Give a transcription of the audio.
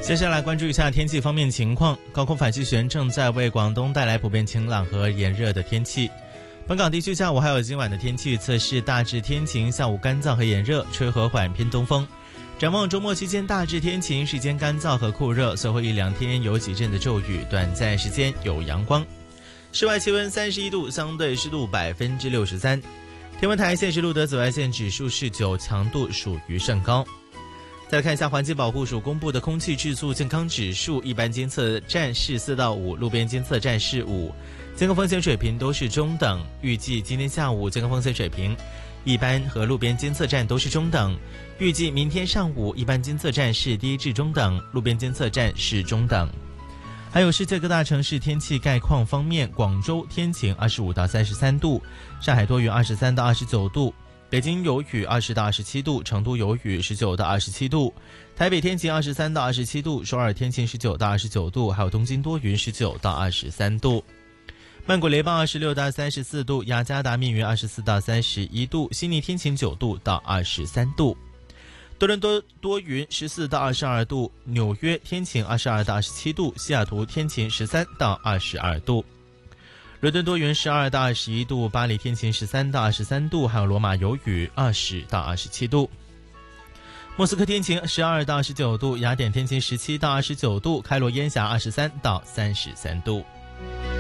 接下来关注一下天气方面情况，高空反气旋正在为广东带来普遍晴朗和炎热的天气。本港地区下午还有今晚的天气预测是大致天晴，下午干燥和炎热，吹和缓偏东风。展望周末期间大致天晴，时间干燥和酷热，随后一两天有几阵的骤雨，短暂时间有阳光。室外气温31度，相对湿度63%。天文台现时录得紫外线指数是9，强度属于甚高。再来看一下环境保护署公布的空气质素健康指数，一般监测站是4到5，路边监测站是5，健康风险水平都是中等。预计今天下午健康风险水平，一般和路边监测站都是中等。预计明天上午一般监测站是低至中等，路边监测站是中等。还有世界各大城市天气概况方面，广州天晴25到33度，上海多云23到29度，北京有雨20到27度，成都有雨19到27度，台北天晴23到27度，首尔天晴19到29度，还有东京多云19到23度。曼谷雷暴26到34度，雅加达密云24到31度，悉尼天晴9度到23度。多伦多多云14到22度，纽约天晴22到27度，西雅图天晴13到22度。伦敦多云12到21度，巴黎天晴13到23度，还有罗马有雨20到27度。莫斯科天晴12到19度，雅典天晴17到29度，开罗烟霞23到33度。